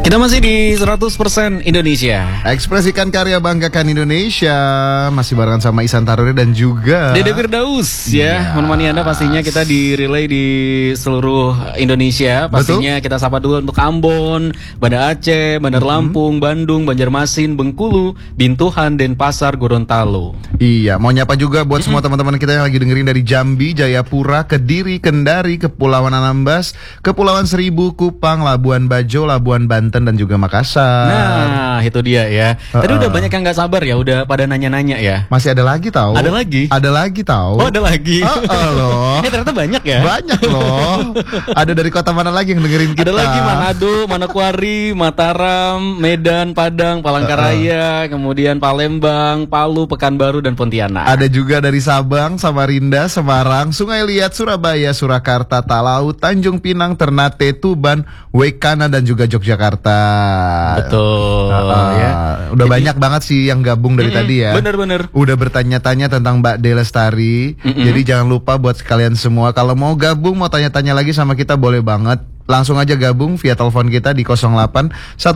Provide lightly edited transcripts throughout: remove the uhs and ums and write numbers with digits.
Kita masih di 100% Indonesia. Ekspresikan karya, banggakan Indonesia. Masih barengan sama Ihsan Taruri dan juga Dede Firdaus ya. Menemani Anda pastinya kita di relay di seluruh Indonesia. Pastinya kita sapa dulu untuk Ambon, Banda Aceh, Bandar Lampung, Bandung, Banjarmasin, Bengkulu, Bintuhan, Denpasar, Gorontalo. Iya, mau nyapa juga buat semua teman-teman kita yang lagi dengerin dari Jambi, Jayapura, Kediri, Kendari, Kepulauan Anambas, Kepulauan Seribu, Kupang, Labuan Bajo, Labuan Banten dan juga Makassar. Nah, itu dia ya. Tadi udah banyak yang nggak sabar ya, udah pada nanya-nanya ya. Masih ada lagi tahu? Ada lagi? Ada lagi tahu? Oh, ada lagi. Loh. Ternyata banyak ya. Banyak loh. Ada dari kota mana lagi yang dengerin kita? Ada lagi Manado, Manokwari, Mataram, Medan, Padang, Palangkaraya, kemudian Palembang, Palu, Pekanbaru, dan Pontianak. Ada juga dari Sabang, Samarinda, Semarang, Sungai Liat, Surabaya, Surakarta, Talaut, Tanjung Pinang, Ternate, Tuban, Wekana, dan juga Yogyakarta. Betul ya. Udah banyak banget sih yang gabung dari tadi ya. Bener-bener. Udah bertanya-tanya tentang Mbak De Lestari. Jadi jangan lupa buat kalian semua, kalau mau gabung, mau tanya-tanya lagi sama kita, boleh banget. Langsung aja gabung via telepon kita di 08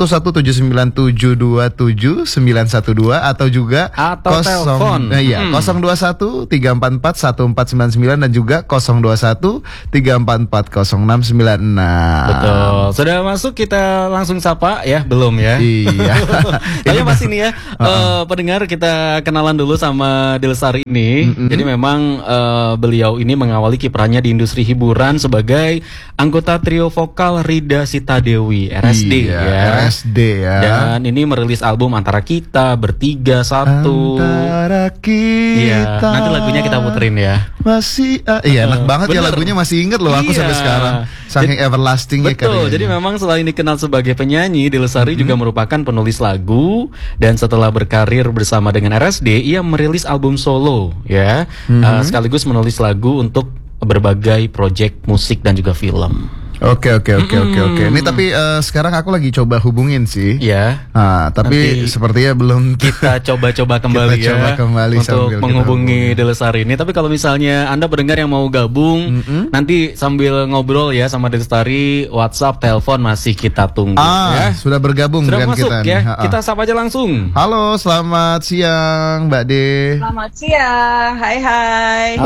11797277912 atau juga telepon. 021 344 1499 dan juga 021 344 0696. Betul. Sudah masuk, kita langsung sapa ya, belum ya? Iya. Tapi masih nih ya, pendengar, kita kenalan dulu sama De Lestari ini. Jadi memang beliau ini mengawali kiprahnya di industri hiburan sebagai anggota trio vokal Rida Sita Dewi, RSD ya. RSD ya. Dan ini merilis album Antara Kita, Bertiga, Satu. Antara Kita. Iya, nanti lagunya kita puterin ya. Masih iya, enak banget ya lagunya, masih inget loh aku sampai sekarang. Saking everlasting ya. Betul, jadi memang selain dikenal sebagai penyanyi, De Lestari juga merupakan penulis lagu. Dan setelah berkarir bersama dengan RSD, ia merilis album solo ya. Sekaligus menulis lagu untuk berbagai proyek musik dan juga film. Oke. Ini tapi sekarang aku lagi coba hubungin sih. Ya. Tapi nanti sepertinya belum. Kita coba kembali kita coba kembali untuk menghubungi De Lestari ini. Tapi kalau misalnya Anda pendengar yang mau gabung, nanti sambil ngobrol ya sama De Lestari, WhatsApp, telepon masih kita tunggu ya. Sudah bergabung sudah dengan masuk kita ya. nih. Kita sapa aja langsung. Halo, selamat siang Mbak De. Selamat siang. Hai.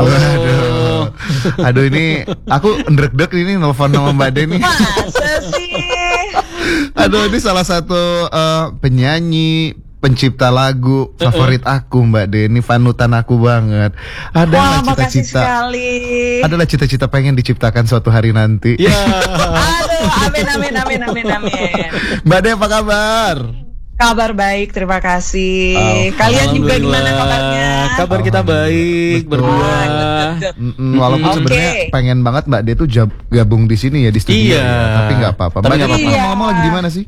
Aduh, ini aku ndrek-ndrek ini nelfon sama Mbak De nih. Masa sih? Aduh, ini salah satu penyanyi, pencipta lagu favorit aku, Mbak De. Ini panutan aku banget. Adalah cita-cita. Adalah cita-cita pengen diciptakan suatu hari nanti. Ya. Aduh, amin. Mbak De, apa kabar? Kabar baik, terima kasih. Kalian juga gimana kabarnya? Kabar kita baik, berdua. Walaupun sebenarnya pengen banget Mbak De tuh gabung di sini ya, di studio. Iya. Ya. Tapi nggak apa-apa. Mbak De ngomong lagi di mana sih?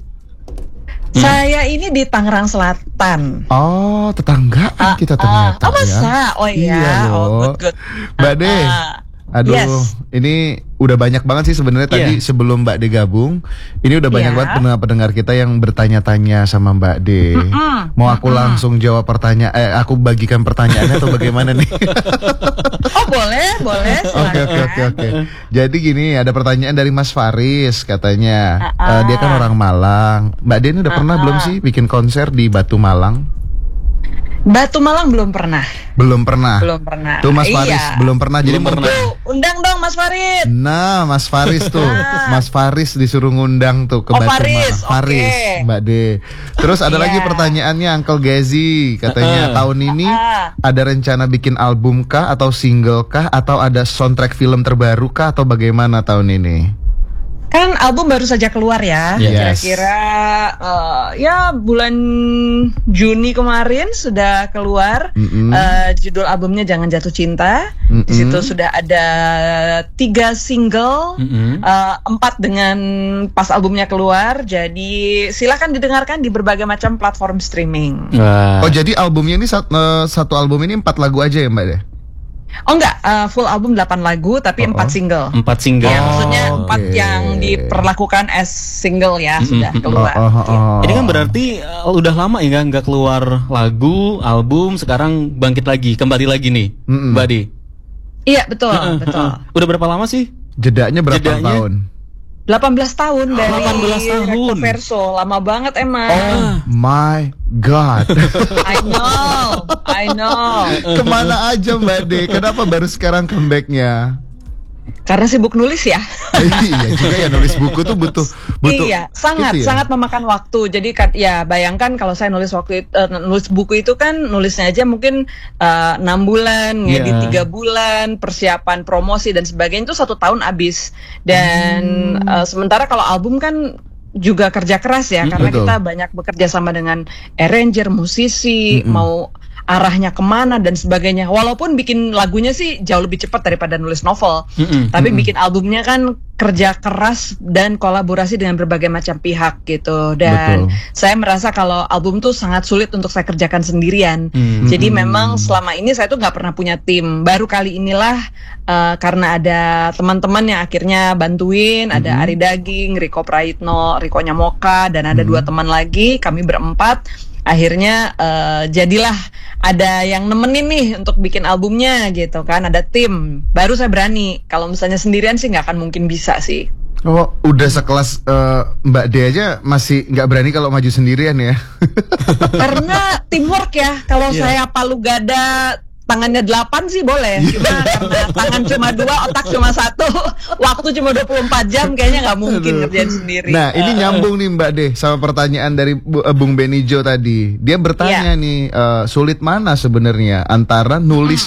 Saya ini di Tangerang Selatan. Oh, tetanggaan kita ternyata. Oh, masa? Oh iya. Loh. Good. Mbak De. Aduh, yes. Ini udah banyak banget sih sebenarnya tadi sebelum Mbak De gabung. Ini udah banyak banget pendengar kita yang bertanya-tanya sama Mbak De. Mau aku langsung jawab pertanyaan, aku bagikan pertanyaannya atau bagaimana nih? Oh, boleh. Oke. Jadi gini, ada pertanyaan dari Mas Faris katanya. Dia kan orang Malang. Mbak De ini udah pernah belum sih bikin konser di Batu Malang? Batu Malang belum pernah. Belum pernah. Tuh Mas Faris belum pernah. Jadi pernah. Undang dong Mas Farid. Nah, Mas Faris tuh. Mas Faris disuruh ngundang tuh ke Batu Malang. Faris, Mbak De. Terus ada lagi pertanyaannya Uncle Gezi. Katanya tahun ini ada rencana bikin album kah atau single kah atau ada soundtrack film terbaru kah atau bagaimana tahun ini? Kan album baru saja keluar ya. Kira-kira ya bulan Juni kemarin sudah keluar. Judul albumnya Jangan Jatuh Cinta. Di situ sudah ada 3 single, 4 dengan pas albumnya keluar. Jadi silakan didengarkan di berbagai macam platform streaming. Oh, jadi albumnya ini satu album ini 4 lagu aja ya Mbak De? Oh enggak, full album 8 lagu tapi 4 single. 4 single. Ya, maksudnya 4 yang diperlakukan as single ya, sudah keluar. Ini kan berarti udah lama ya nggak keluar lagu, album, sekarang bangkit lagi, kembali lagi nih, Mbak Di. Iya, betul. Udah berapa lama sih? Jedanya berapa tahun? 18 tahun dari 18 tahun. Recto Verso, lama banget emang. Oh my God. I know. Kemana aja Mbak De? Kenapa baru sekarang comebacknya? Karena sibuk nulis ya. Iya juga ya, nulis buku tuh butuh iya, sangat gitu ya? sangat memakan waktu. Jadi ya bayangkan kalau saya nulis nulis buku itu kan nulisnya aja mungkin 6 bulan, ngedit 3 bulan, persiapan promosi dan sebagainya itu 1 tahun habis. Dan sementara kalau album kan juga kerja keras ya, karena betul. kita banyak bekerja sama dengan arranger, musisi, mau arahnya kemana dan sebagainya. Walaupun bikin lagunya sih jauh lebih cepat daripada nulis novel, tapi bikin albumnya kan kerja keras dan kolaborasi dengan berbagai macam pihak gitu. Dan saya merasa kalau album tuh sangat sulit untuk saya kerjakan sendirian. Jadi memang selama ini saya tuh nggak pernah punya tim. Baru kali inilah karena ada teman-teman yang akhirnya bantuin. Ada Ari Daging, Riko Praitno, Riko Nyamoka, dan ada 2 teman lagi. Kami berempat. Akhirnya jadilah ada yang nemenin nih untuk bikin albumnya gitu kan, ada tim. Baru saya berani. Kalau misalnya sendirian sih nggak akan mungkin bisa sih. Oh, udah sekelas Mbak De aja masih nggak berani kalau maju sendirian ya? Karena teamwork ya. Kalau saya palu gada tangannya 8 sih boleh, cuma karena tangan cuma 2, otak cuma 1, waktu cuma 24 jam, kayaknya nggak mungkin ngerjain sendiri. Nah, ini nyambung nih Mbak De sama pertanyaan dari Bung Benijo tadi. Dia bertanya nih, sulit mana sebenarnya antara nulis